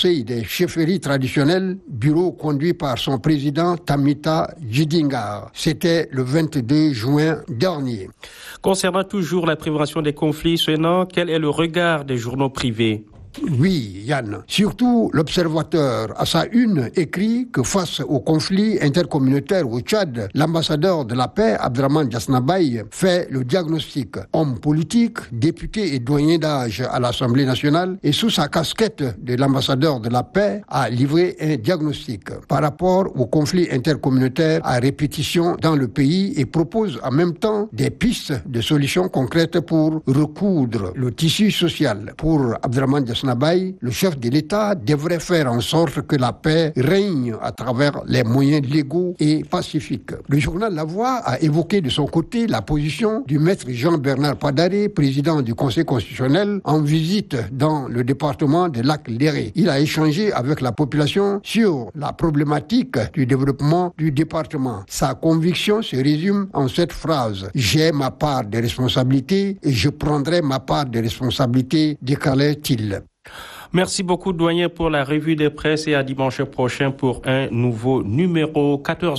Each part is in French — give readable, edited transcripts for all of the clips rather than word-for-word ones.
Conseil des chefferies traditionnelles, bureau conduit par son président Tamita Djidinga. C'était le 22 juin dernier. Concernant toujours la prévention des conflits, quel est le regard des journaux privés? Oui, Yann. Surtout, l'Observateur, à sa une, écrit que face au conflit intercommunautaire au Tchad, l'ambassadeur de la paix, Abdraman Jasnabaye, fait le diagnostic. Homme politique, député et doyen d'âge à l'Assemblée nationale, et sous sa casquette de l'ambassadeur de la paix, a livré un diagnostic par rapport au conflit intercommunautaire à répétition dans le pays et propose en même temps des pistes de solutions concrètes pour recoudre le tissu social. Pour Abdraman Jasnabaye, le chef de l'État devrait faire en sorte que la paix règne à travers les moyens légaux et pacifiques. Le journal La Voix a évoqué de son côté la position du maître Jean-Bernard Padaré, président du Conseil constitutionnel, en visite dans le département de Lac-Léré. Il a échangé avec la population sur la problématique du développement du département. Sa conviction se résume en cette phrase: « J'ai ma part de responsabilité et je prendrai ma part de responsabilité », déclarait-il. Merci beaucoup, doyen, pour la revue des presses et à dimanche prochain pour un nouveau numéro.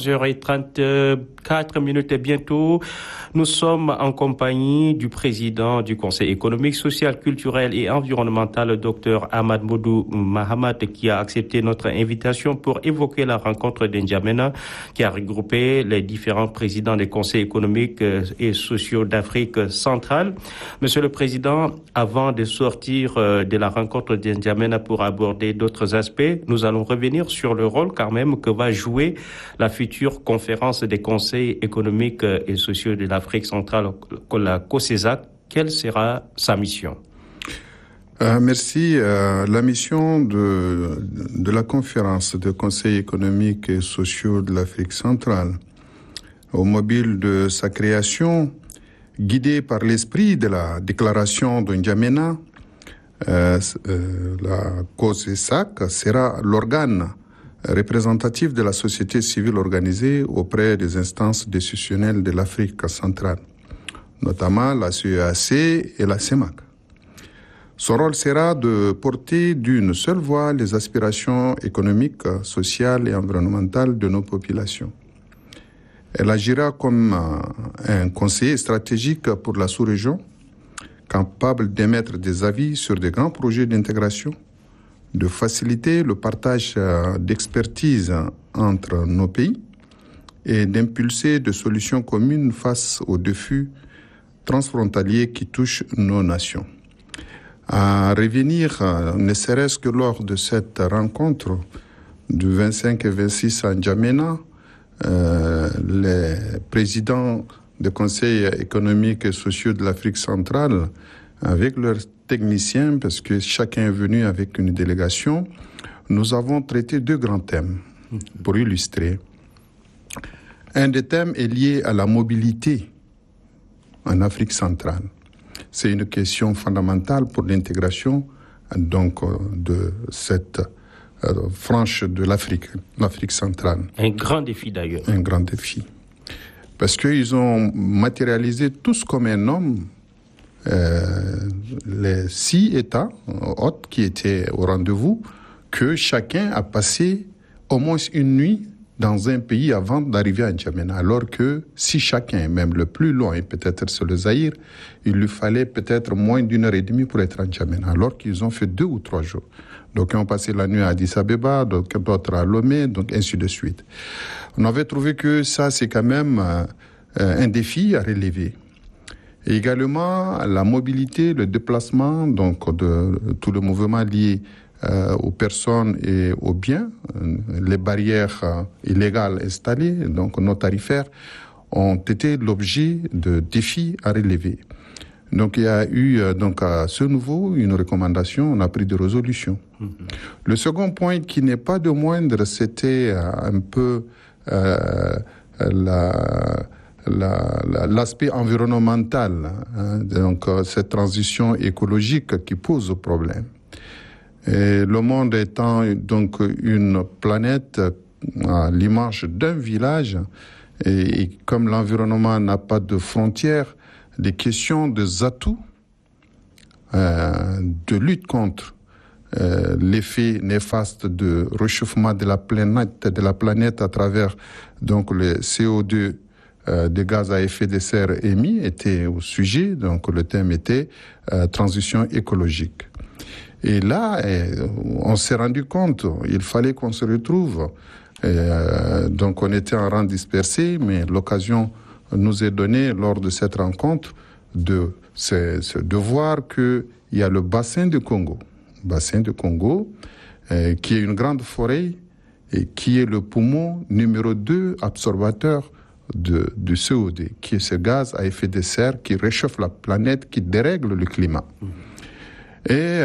14h34 et bientôt. Nous sommes en compagnie du président du Conseil économique, social, culturel et environnemental, le Dr Ahmad Modou Mahamat, qui a accepté notre invitation pour évoquer la rencontre d'N'Djamena, qui a regroupé les différents présidents des conseils économiques et sociaux d'Afrique centrale. Monsieur le Président, avant de sortir de la rencontre d'N'Djamena pour aborder d'autres aspects, nous allons revenir sur le rôle quand même que va jouer la future conférence des conseils économiques et sociaux de l'Afrique centrale, la COSESAC. Quelle sera sa mission? Merci. La mission de la conférence des conseils économiques et sociaux de l'Afrique centrale, au mobile de sa création, guidée par l'esprit de la déclaration de N'Djamena, la COSESAC sera l'organe représentatif de la société civile organisée auprès des instances décisionnelles de l'Afrique centrale, notamment la CEAC et la CEMAC. Son rôle sera de porter d'une seule voix les aspirations économiques, sociales et environnementales de nos populations. Elle agira comme un conseiller stratégique pour la sous-région, capable d'émettre des avis sur de grands projets d'intégration, de faciliter le partage d'expertise entre nos pays et d'impulser des solutions communes face aux défis transfrontaliers qui touchent nos nations. À revenir, ne serait-ce que lors de cette rencontre du 25 et 26 à N'Djamena, les présidents des conseils économiques et sociaux de l'Afrique centrale, avec leurs techniciens, parce que chacun est venu avec une délégation, nous avons traité deux grands thèmes pour illustrer. Un des thèmes est lié à la mobilité en Afrique centrale. C'est une question fondamentale pour l'intégration donc de cette frange de l'Afrique centrale. Un grand défi d'ailleurs. Un grand défi. Parce qu'ils ont matérialisé tous comme un homme les 6 États hôtes qui étaient au rendez-vous, que chacun a passé au moins une nuit dans un pays avant d'arriver à N'Djamena. Alors que si chacun, même le plus loin, peut-être c'est le Zaïre, il lui fallait peut-être moins d'1 heure et demie pour être à N'Djamena, alors qu'ils ont fait 2 ou 3 jours. Donc ils ont passé la nuit à Addis Abeba, d'autres à Lomé, donc ainsi de suite. On avait trouvé que ça, c'est quand même un défi à relever. Et également, la mobilité, le déplacement, donc de tout le mouvement lié aux personnes et aux biens, les barrières illégales installées, donc non tarifaires, ont été l'objet de défis à relever. Donc il y a eu donc à ce niveau une recommandation, on a pris des résolutions. Le second point qui n'est pas de moindre, c'était un peu l'aspect environnemental, donc cette transition écologique qui pose problème. Et le monde étant donc une planète à l'image d'un village, et comme l'environnement n'a pas de frontières, des questions des atouts de lutte contre l'effet néfaste de réchauffement de la planète à travers donc le CO2 des gaz à effet de serre émis était au sujet. Donc le thème était transition écologique. Et là, on s'est rendu compte, il fallait qu'on se retrouve. Donc on était en rang dispersé, mais l'occasion nous est donnée lors de cette rencontre de voir qu'il y a le bassin du Congo, qui est une grande forêt et qui est le poumon numéro 2 absorbateur du CO2, qui est ce gaz à effet de serre qui réchauffe la planète, qui dérègle le climat. Et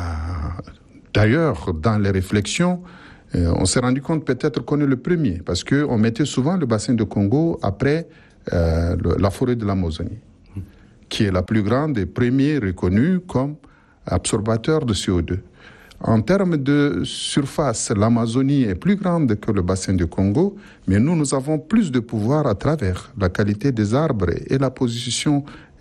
d'ailleurs, dans les réflexions, on s'est rendu compte peut-être qu'on est le premier, parce qu'on mettait souvent le bassin de Congo après la forêt de l'Amazonie, qui est la plus grande et première reconnue comme absorbateur de CO2. En termes de surface, l'Amazonie est plus grande que le bassin du Congo, mais nous avons plus de pouvoir à travers la qualité des arbres et la position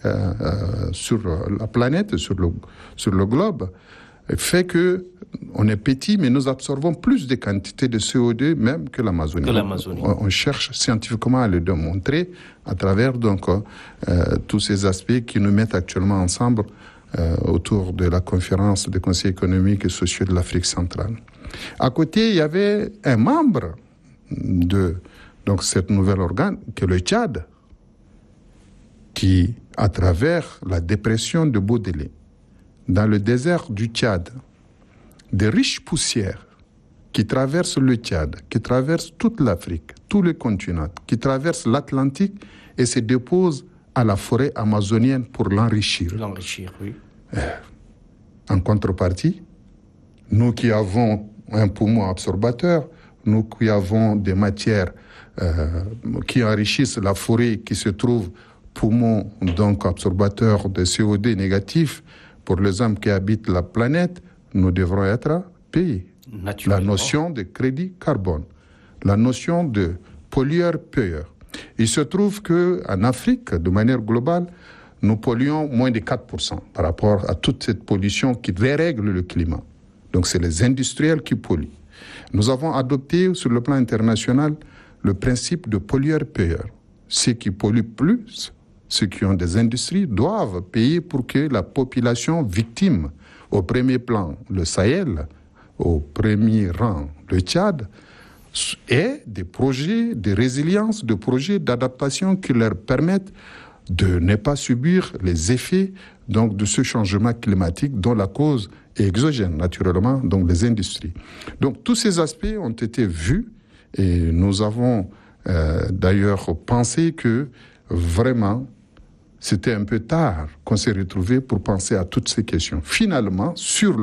sur la planète, sur le globe, fait que on est petit, mais nous absorbons plus de quantité de CO2 même que l'Amazonie. On cherche scientifiquement à le démontrer à travers donc tous ces aspects qui nous mettent actuellement ensemble autour de la conférence du Conseil économique et social de l'Afrique centrale. À côté, il y avait un membre de donc cette nouvelle organe, qui est le Tchad, qui, à travers la dépression de Baudelaire, dans le désert du Tchad, des riches poussières qui traversent le Tchad, qui traversent toute l'Afrique, tous les continents, qui traversent l'Atlantique et se déposent à la forêt amazonienne pour l'enrichir. Oui. En contrepartie, nous qui avons un poumon absorbateur, nous qui avons des matières qui enrichissent la forêt qui se trouve poumon donc absorbateur de CO2 négatif pour les hommes qui habitent la planète, nous devrons être payés. La notion de crédit carbone, la notion de pollueur-payeur. Il se trouve qu'en Afrique, de manière globale, nous polluons moins de 4% par rapport à toute cette pollution qui dérègle le climat. Donc c'est les industriels qui polluent. Nous avons adopté sur le plan international le principe de pollueur-payeur. Ceux qui polluent plus, ceux qui ont des industries, doivent payer pour que la population victime, au premier plan le Sahel, au premier rang le Tchad, ait des projets de résilience, des projets d'adaptation qui leur permettent de ne pas subir les effets donc, de ce changement climatique dont la cause est exogène, naturellement, donc les industries. Donc tous ces aspects ont été vus et nous avons d'ailleurs pensé que vraiment c'était un peu tard qu'on s'est retrouvé pour penser à toutes ces questions. Finalement, sur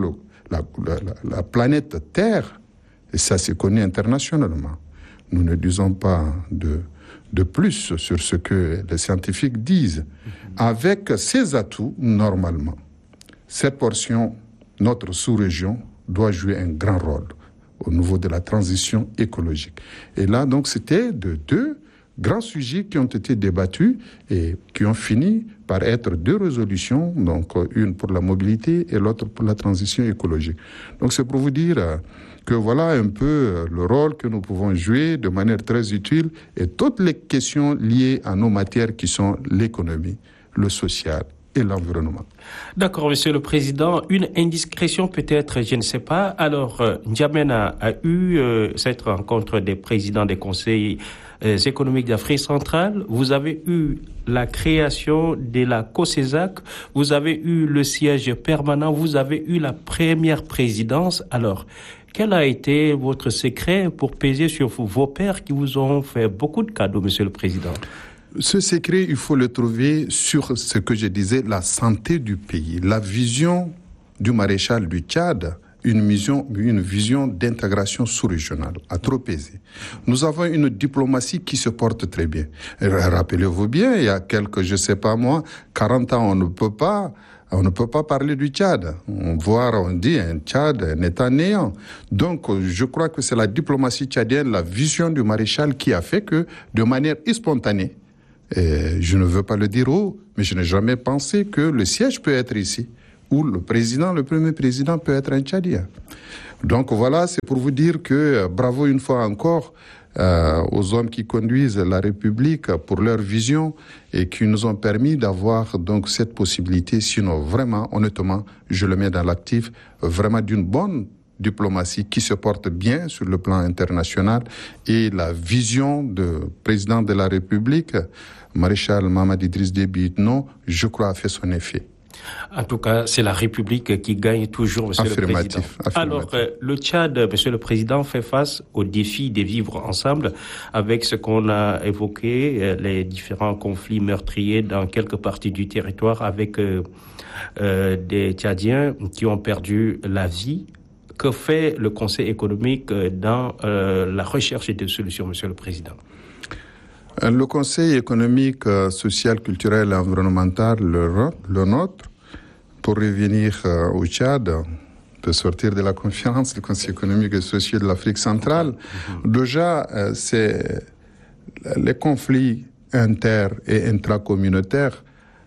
la planète Terre, et ça se connaît internationalement, nous ne disons pas de plus sur ce que les scientifiques disent. Avec ces atouts, normalement, cette portion, notre sous-région, doit jouer un grand rôle au niveau de la transition écologique. Et là, donc, c'était deux grands sujets qui ont été débattus et qui ont fini par être deux résolutions, donc une pour la mobilité et l'autre pour la transition écologique. Donc c'est pour vous dire que voilà un peu le rôle que nous pouvons jouer de manière très utile et toutes les questions liées à nos matières qui sont l'économie, le social et l'environnement. D'accord, Monsieur le Président. Une indiscrétion peut-être, je ne sais pas. Alors, N'Djamena a eu cette rencontre des présidents des conseils économiques d'Afrique centrale. Vous avez eu la création de la COSESAC. Vous avez eu le siège permanent. Vous avez eu la première présidence. Alors, quel a été votre secret pour peser sur vos pairs qui vous ont fait beaucoup de cadeaux, Monsieur le Président? Ce secret, il faut le trouver sur ce que je disais, la santé du pays. La vision du maréchal du Tchad, une vision d'intégration sous-régionale, a trop pesé. Nous avons une diplomatie qui se porte très bien. Rappelez-vous bien, il y a 40 ans, on ne peut pas parler du Tchad. On dit un Tchad, un État néant. Donc, je crois que c'est la diplomatie tchadienne, la vision du maréchal qui a fait que, de manière spontanée, et je ne veux pas le dire haut, mais je n'ai jamais pensé que le siège peut être ici, où le premier président peut être un Tchadien. Donc voilà, c'est pour vous dire que bravo une fois encore aux hommes qui conduisent la République pour leur vision et qui nous ont permis d'avoir donc cette possibilité. Sinon, vraiment, honnêtement, je le mets dans l'actif, vraiment d'une bonne diplomatie qui se porte bien sur le plan international, et la vision du président de la République, maréchal Mamadi Idriss Déby Itno, je crois, a fait son effet. En tout cas, c'est la République qui gagne toujours, Monsieur le Président. Alors, le Tchad, Monsieur le Président, fait face au défi de vivre ensemble avec ce qu'on a évoqué, les différents conflits meurtriers dans quelques parties du territoire, avec des Tchadiens qui ont perdu la vie. Que fait le Conseil économique dans la recherche des solutions, Monsieur le Président? Le Conseil économique, social, culturel et environnemental, le nôtre, pour revenir au Tchad, de sortir de la conférence du Conseil économique et social de l'Afrique centrale, déjà, c'est les conflits inter- et intracommunautaires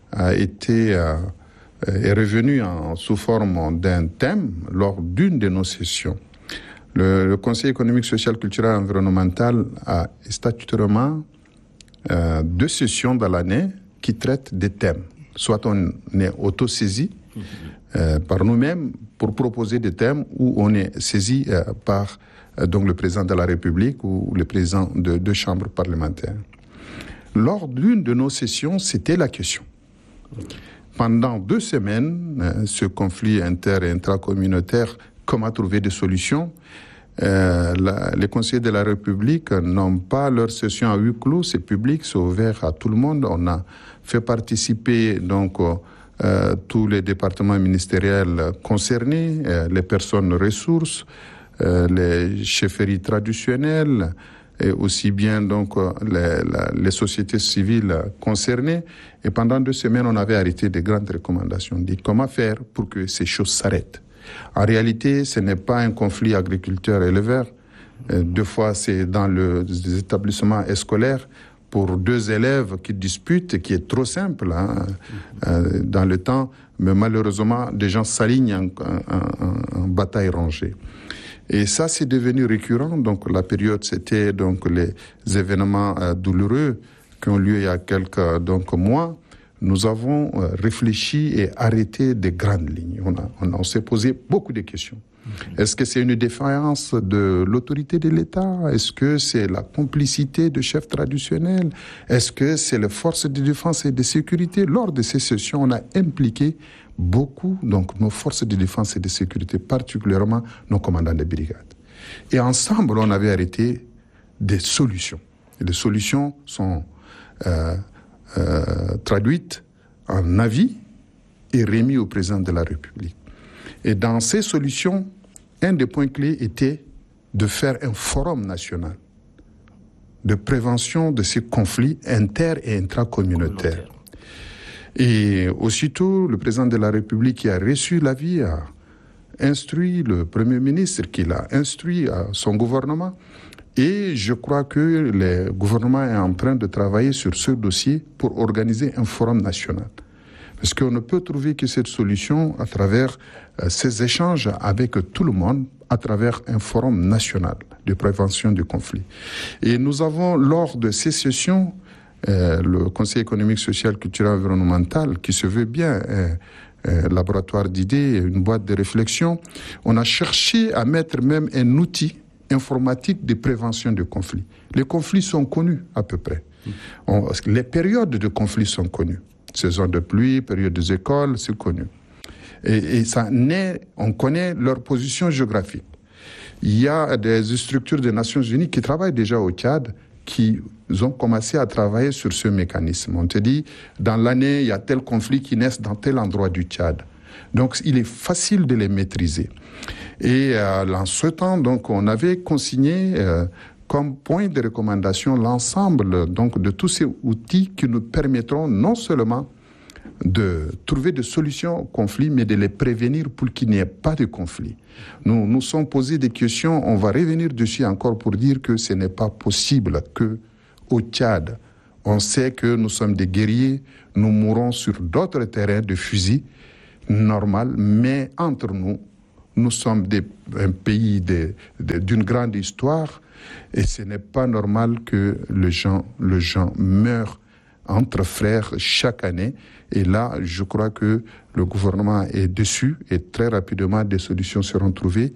est revenu sous forme d'un thème lors d'une de nos sessions. Le Conseil économique, social, culturel et environnemental a statutairement 2 sessions dans l'année qui traitent des thèmes. Soit on est autosaisi par nous-mêmes pour proposer des thèmes, ou on est saisi par donc le président de la République ou le président de 2 chambres parlementaires. Lors d'une de nos sessions, c'était la question. Pendant 2 semaines, ce conflit inter- et intracommunautaire, comment trouver des solutions? Les conseillers de la République n'ont pas leur session à huis clos, c'est public, c'est ouvert à tout le monde. On a fait participer donc tous les départements ministériels concernés, les personnes ressources, les chefferies traditionnelles, et aussi bien donc les sociétés civiles concernées. Et pendant 2 semaines, on avait arrêté des grandes recommandations. On dit comment faire pour que ces choses s'arrêtent. En réalité, ce n'est pas un conflit agriculteur-éleveur. 2 fois, c'est dans les établissements scolaires pour 2 élèves qui disputent, qui est trop simple dans le temps, mais malheureusement, des gens s'alignent en bataille rangée. Et ça, c'est devenu récurrent. Donc, la période, c'était donc les événements douloureux qui ont lieu il y a quelques mois. Nous avons réfléchi et arrêté des grandes lignes. On s'est posé beaucoup de questions. Est-ce que c'est une défaillance de l'autorité de l'État? Est-ce que c'est la complicité de chefs traditionnels? Est-ce que c'est les forces de défense et de sécurité? Lors de ces sessions, on a impliqué beaucoup donc nos forces de défense et de sécurité, particulièrement nos commandants de brigade. Et ensemble, on avait arrêté des solutions. Et les solutions sont traduites en avis et remis au président de la République. Et dans ces solutions, un des points clés était de faire un forum national de prévention de ces conflits inter- et intracommunautaires. Et aussitôt, le président de la République qui a reçu l'avis a instruit le Premier ministre, qui l'a instruit à son gouvernement. Et je crois que le gouvernement est en train de travailler sur ce dossier pour organiser un forum national. Parce qu'on ne peut trouver que cette solution à travers ces échanges avec tout le monde, à travers un forum national de prévention du conflit. Et nous avons, lors de ces sessions, le Conseil économique, social, culturel et environnemental, qui se veut bien un laboratoire d'idées, une boîte de réflexion, on a cherché à mettre même un outil informatique de prévention de conflits. Les conflits sont connus à peu près. Les périodes de conflits sont connues. Saison de pluie, période des écoles, c'est connu. Et ça naît, on connaît leur position géographique. Il y a des structures des Nations Unies qui travaillent déjà au Tchad, qui ont commencé à travailler sur ce mécanisme. On te dit, dans l'année, il y a tel conflit qui naît dans tel endroit du Tchad. Donc, il est facile de les maîtriser. Et en ce temps, donc, on avait consigné comme point de recommandation l'ensemble donc, de tous ces outils qui nous permettront non seulement de trouver des solutions aux conflits, mais de les prévenir pour qu'il n'y ait pas de conflit. Nous nous sommes posé des questions, on va revenir dessus encore pour dire que ce n'est pas possible qu'au Tchad, on sait que nous sommes des guerriers, nous mourons sur d'autres terrains de fusil, normal, mais entre nous, nous sommes un pays d'une grande histoire et ce n'est pas normal que les gens meurent entre frères chaque année. Et là, je crois que le gouvernement est dessus et très rapidement des solutions seront trouvées,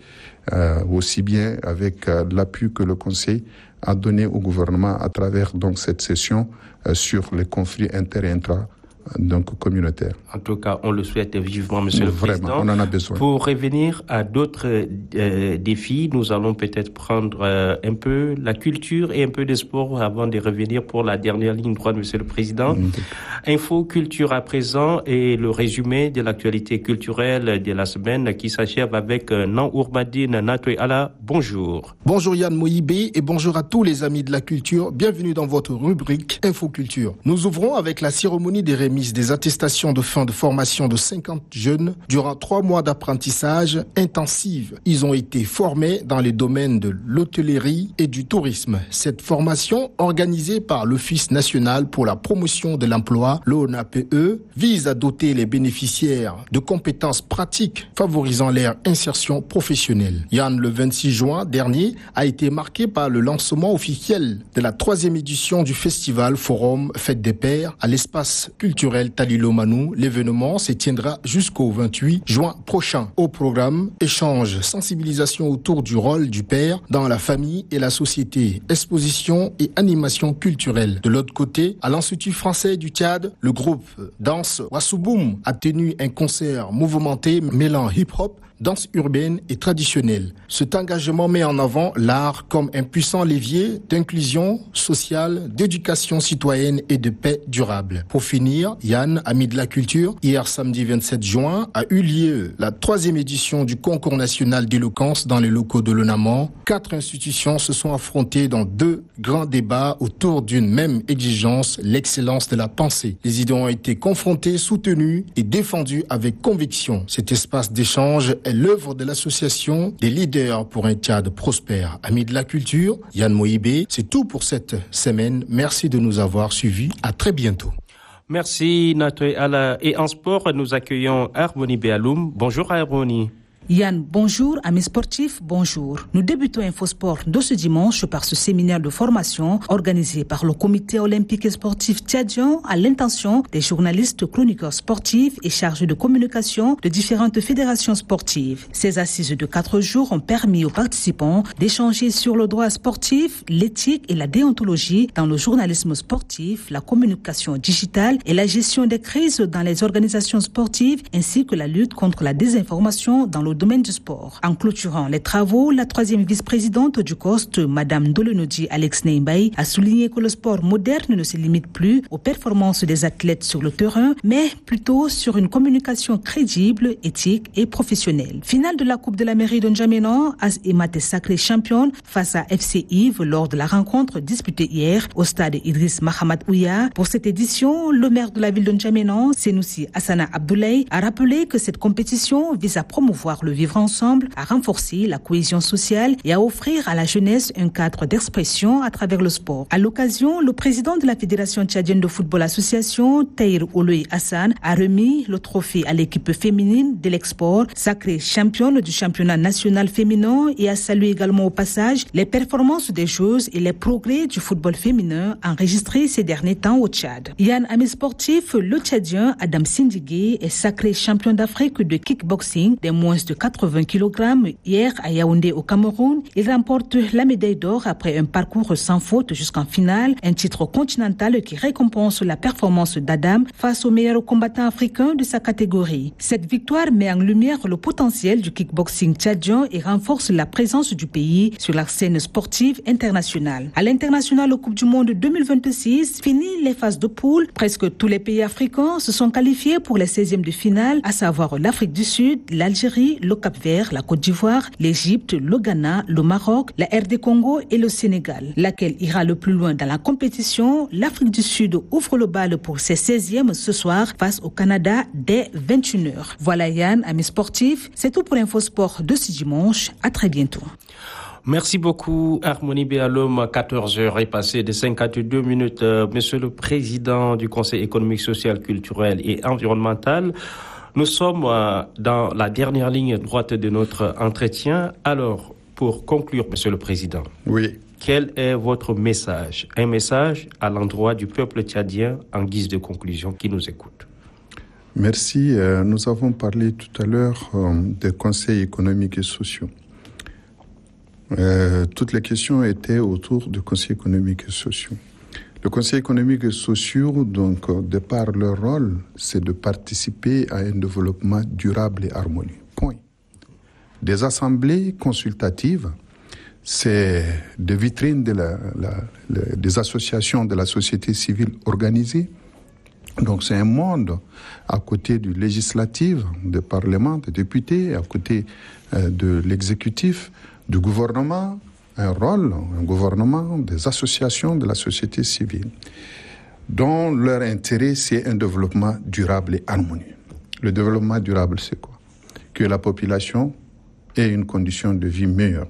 aussi bien avec l'appui que le Conseil a donné au gouvernement à travers donc cette session sur les conflits inter et intra. Donc communautaire. En tout cas, on le souhaite vivement, Monsieur le Président. On en a besoin. Pour revenir à d'autres défis, nous allons peut-être prendre un peu la culture et un peu de sport avant de revenir pour la dernière ligne droite, Monsieur le Président. Info Culture à présent et le résumé de l'actualité culturelle de la semaine qui s'achève avec Nan-Ourbadine Natoy Ala. Bonjour. Bonjour Yann Moïbé et bonjour à tous les amis de la culture. Bienvenue dans votre rubrique Info Culture. Nous ouvrons avec la cérémonie des remise des attestations de fin de formation de 50 jeunes durant 3 mois d'apprentissage intensif. Ils ont été formés dans les domaines de l'hôtellerie et du tourisme. Cette formation, organisée par l'Office national pour la promotion de l'emploi, l'ONAPE, vise à doter les bénéficiaires de compétences pratiques favorisant leur insertion professionnelle. Yann, le 26 juin dernier, a été marqué par le lancement officiel de la 3e édition du festival Forum Fête des Pères à l'espace culturel Talilo Manou. L'événement se tiendra jusqu'au 28 juin prochain. Au programme, échange, sensibilisation autour du rôle du père dans la famille et la société, exposition et animation culturelle. De l'autre côté, à l'Institut français du Tchad, le groupe Danse Wassouboum a tenu un concert mouvementé mêlant hip-hop, danse urbaine et traditionnelle. Cet engagement met en avant l'art comme un puissant levier d'inclusion sociale, d'éducation citoyenne et de paix durable. Pour finir, Yann, ami de la culture, hier samedi 27 juin, a eu lieu la 3e édition du concours national d'éloquence dans les locaux de l'ONAMAN. 4 institutions se sont affrontées dans 2 grands débats autour d'une même exigence, l'excellence de la pensée. Les idées ont été confrontées, soutenues et défendues avec conviction. Cet espace d'échange est l'œuvre de l'association des leaders pour un Tchad prospère. Amis de la culture, Yann Moïbé, c'est tout pour cette semaine. Merci de nous avoir suivis. À très bientôt. Merci Natoy Ala. Et en sport, nous accueillons Harmonie Béaloum. Bonjour Harmonie. Yann, bonjour. Amis sportifs, bonjour. Nous débutons InfoSport de ce dimanche par ce séminaire de formation organisé par le Comité olympique et sportif tchadien à l'intention des journalistes, chroniqueurs sportifs et chargés de communication de différentes fédérations sportives. Ces assises de 4 jours ont permis aux participants d'échanger sur le droit sportif, l'éthique et la déontologie dans le journalisme sportif, la communication digitale et la gestion des crises dans les organisations sportives ainsi que la lutte contre la désinformation dans le domaine du sport. En clôturant les travaux, la 3e vice-présidente du COST, Madame Dolenodji Alex Neimbaï, a souligné que le sport moderne ne se limite plus aux performances des athlètes sur le terrain, mais plutôt sur une communication crédible, éthique et professionnelle. Finale de la Coupe de la mairie de N'Djamena, AS Emat est sacrée championne face à FC Yves lors de la rencontre disputée hier au stade Idriss Mahamad Ouya. Pour cette édition, le maire de la ville de N'Djamena, Senoussi Hassana Abdoulaye, a rappelé que cette compétition vise à promouvoir le vivre ensemble, à renforcer la cohésion sociale et à offrir à la jeunesse un cadre d'expression à travers le sport. À l'occasion, le président de la Fédération tchadienne de football association, Tahir Oloy Hassan, a remis le trophée à l'équipe féminine de l'Export, sacrée championne du championnat national féminin, et a salué également au passage les performances des joueuses et les progrès du football féminin enregistrés ces derniers temps au Tchad. Yann, ami sportif, le Tchadien Adam Sindigé est sacré champion d'Afrique de kickboxing des moins de 80 kg hier à Yaoundé au Cameroun. Il remporte la médaille d'or après un parcours sans faute jusqu'en finale, un titre continental qui récompense la performance d'Adam face aux meilleurs combattants africains de sa catégorie. Cette victoire met en lumière le potentiel du kickboxing tchadien et renforce la présence du pays sur la scène sportive internationale. À l'international, Coupe du Monde 2026, fini les phases de poule. Presque tous les pays africains se sont qualifiés pour les 16e de finale, à savoir l'Afrique du Sud, l'Algérie, le Cap-Vert, la Côte d'Ivoire, l'Égypte, le Ghana, le Maroc, la RD Congo et le Sénégal. Laquelle ira le plus loin dans la compétition, l'Afrique du Sud ouvre le bal pour ses 16e ce soir face au Canada dès 21h. Voilà Yann, amis sportifs, c'est tout pour InfoSport de ce dimanche. À très bientôt. Merci beaucoup, Harmonie Béaloum. 14h est passé de 52 minutes. Monsieur le Président du Conseil économique, social, culturel et environnemental, Nous sommes dans la dernière ligne droite de notre entretien. Alors, pour conclure, Monsieur le Président, oui. Quel est votre message? Un message à l'endroit du peuple tchadien en guise de conclusion qui nous écoute. Merci. Nous avons parlé tout à l'heure des conseils économiques et sociaux. Toutes les questions étaient autour du conseil économique et sociaux. Le Conseil économique et social, donc, de par leur rôle, c'est de participer à un développement durable et harmonieux. Point. Des assemblées consultatives, c'est des vitrines des associations de la société civile organisée. Donc, c'est un monde à côté du législatif, du Parlement, des députés, à côté de l'exécutif, du gouvernement, un gouvernement, des associations de la société civile, dont leur intérêt, c'est un développement durable et harmonieux. Le développement durable, c'est quoi? Que la population ait une condition de vie meilleure.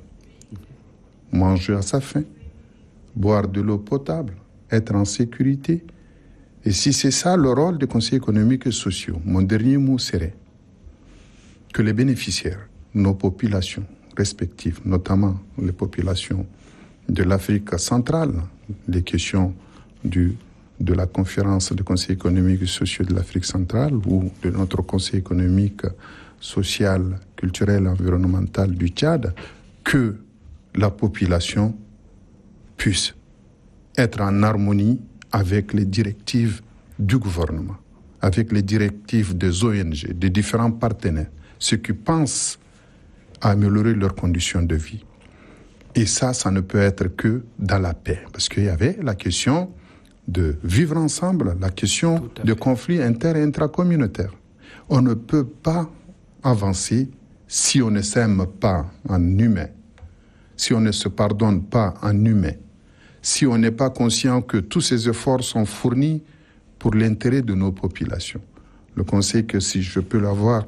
Manger à sa faim, boire de l'eau potable, être en sécurité. Et si c'est ça le rôle des conseils économiques et sociaux, mon dernier mot serait que les bénéficiaires, nos populations, respectives, notamment les populations de l'Afrique centrale, les questions de la conférence du Conseil économique et social de l'Afrique centrale ou de notre Conseil économique, social, culturel et environnemental du Tchad, que la population puisse être en harmonie avec les directives du gouvernement, avec les directives des ONG, des différents partenaires, ceux qui pensent à améliorer leurs conditions de vie. Et ça ne peut être que dans la paix. Parce qu'il y avait la question de vivre ensemble, la question de conflits inter- et intracommunautaires. On ne peut pas avancer si on ne s'aime pas en humain, si on ne se pardonne pas en humain, si on n'est pas conscient que tous ces efforts sont fournis pour l'intérêt de nos populations. Le conseil que si je peux l'avoir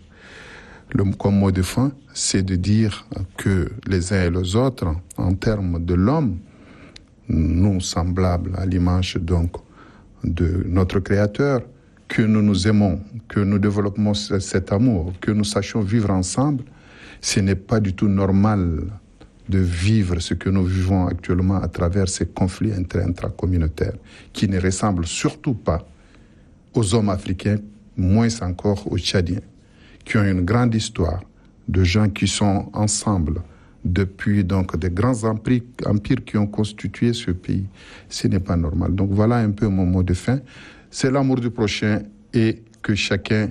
comme mot de fin, c'est de dire que les uns et les autres, en termes de l'homme, nous semblables à l'image donc de notre Créateur, que nous nous aimons, que nous développons cet amour, que nous sachions vivre ensemble, ce n'est pas du tout normal de vivre ce que nous vivons actuellement à travers ces conflits intracommunautaires qui ne ressemblent surtout pas aux hommes africains, moins encore aux Tchadiens, qui ont une grande histoire de gens qui sont ensemble depuis donc des grands empires qui ont constitué ce pays. Ce n'est pas normal. Donc voilà un peu mon mot de fin. C'est l'amour du prochain et que chacun,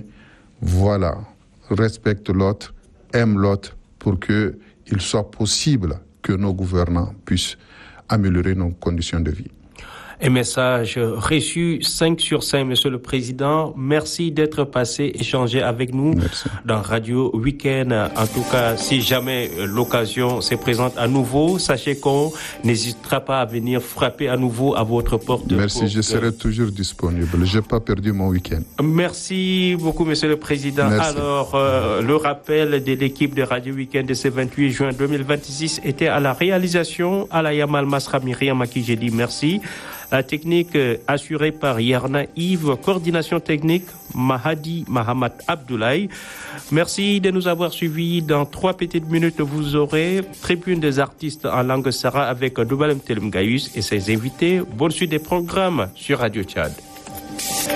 respecte l'autre, aime l'autre pour qu'il soit possible que nos gouvernants puissent améliorer nos conditions de vie. Un message reçu 5 sur 5, Monsieur le Président. Merci d'être passé, échanger avec nous dans Radio Week-end. En tout cas, si jamais l'occasion se présente à nouveau, sachez qu'on n'hésitera pas à venir frapper à nouveau à votre porte. Merci, je serai toujours disponible. Je n'ai pas perdu mon week-end. Merci beaucoup, Monsieur le Président. Merci. Alors, le rappel de l'équipe de Radio Week-end de ce 28 juin 2026 était à la réalisation, à la Yamal Masra Myriam, à qui j'ai dit merci. La technique assurée par Yarna Yves, coordination technique Mahadi Mahamat Abdoulaye. Merci de nous avoir suivis. Dans 3 petites minutes, vous aurez Tribune des artistes en langue Sara avec Doubalem Telem Gaius et ses invités. Bonne suite des programmes sur Radio Tchad.